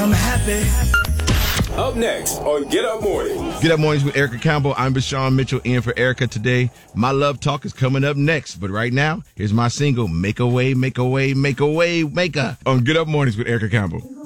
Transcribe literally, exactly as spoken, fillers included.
I'm happy. Up next on Get Up Mornings. Get Up Mornings with Erica Campbell. I'm Bashawn Mitchell in for Erica today. My love talk is coming up next, but right now, here's my single, Make a Way, Make a Way, Make a Way, Maker on Get Up Mornings with Erica Campbell.